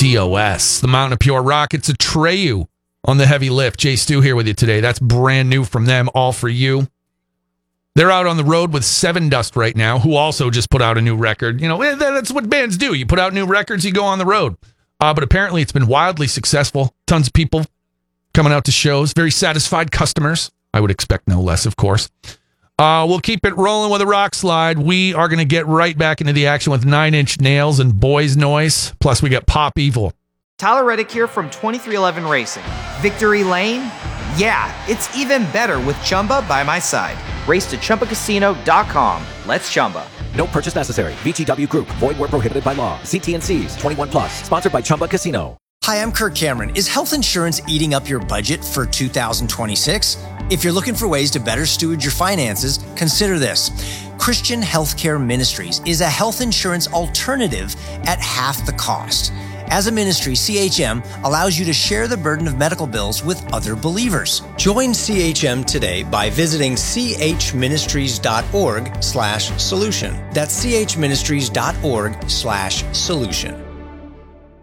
TOS. The Mountain of Pure Rockets, Atreyu on the heavy lift. Jay Stu here with you today. That's brand new from them, all for you. They're out on the road with Seven Dust right now, who also just put out a new record. You know, that's what bands do. You put out new records, you go on the road. But apparently it's been wildly successful. Tons of people coming out to shows. Very satisfied customers. I would expect no less, of course. We'll keep it rolling with a rock slide. We are going to get right back into the action with 9 Inch Nails and Boys Noise. Plus, we got Pop Evil. Tyler Reddick here from 2311 Racing. Victory Lane? Yeah, it's even better with Chumba by my side. Race to ChumbaCasino.com. Let's Chumba. No purchase necessary. VGW Group. Void where prohibited by law. See T&Cs. 21 plus. Sponsored by Chumba Casino. Hi, I'm Kirk Cameron. Is health insurance eating up your budget for 2026? If you're looking for ways to better steward your finances, consider this. Christian Healthcare Ministries is a health insurance alternative at half the cost. As a ministry, CHM allows you to share the burden of medical bills with other believers. Join CHM today by visiting chministries.org/solution. That's chministries.org/solution.